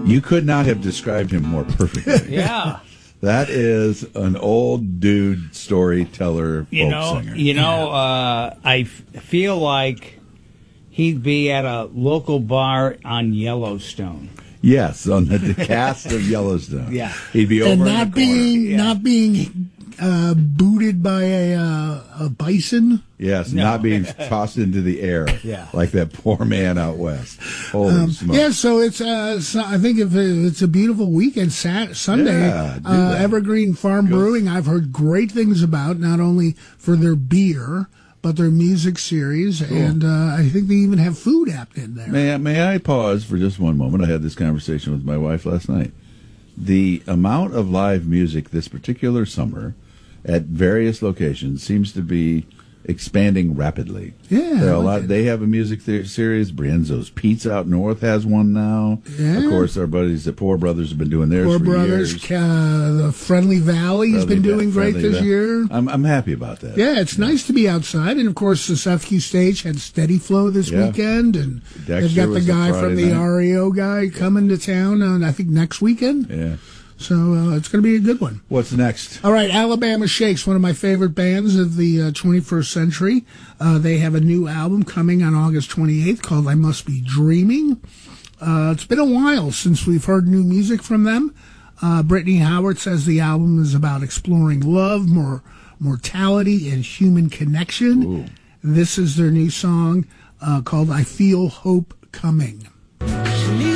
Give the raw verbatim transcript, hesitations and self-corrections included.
You could not have described him more perfectly. Yeah. That is an old dude storyteller, folk You know, singer. you know, uh, I f- feel like he'd be at a local bar on Yellowstone. Yes, on the, the cast of Yellowstone. Yeah. He'd be over and in not the corner. being Yeah. not being uh, booted by a, uh, a bison. Yes, No. not being tossed into the air. Yeah. Like that poor man out west. Holy smokes. Yeah, so it's uh, so I think if it's a beautiful weekend, Sat- Sunday, Yeah, do uh, that. Evergreen Farm Go. Brewing. I've heard great things about not only for their beer but their music series, and uh, I think they even have food app in there. May I, may I pause for just one moment? I had this conversation with my wife last night. The amount of live music this particular summer at various locations seems to be expanding rapidly. Yeah, There are I a like lot. it. They have a music the- series. Brienzo's Pizza out north has one now. Yeah. Of course, our buddies at Poor Brothers have been doing theirs Poor for Brothers, years. uh, the Friendly Valley has Friendly been Va- doing great Friendly this Va- year. I'm I'm happy about that. Yeah, it's nice to be outside, and of course, the S F Q stage had Steady Flow this Yeah. weekend, and Dexter they've got the was a guy from Friday the night. R E O guy coming to town on I think next weekend. Yeah. So uh, it's going to be a good one. What's next? All right, Alabama Shakes, one of my favorite bands of the uh, twenty-first century. Uh, they have a new album coming on August twenty-eighth called I Must Be Dreaming. Uh, it's been a while since we've heard new music from them. Uh, Brittany Howard says the album is about exploring love, more mortality, and human connection. Ooh. This is their new song uh, called I Feel Hope Coming. She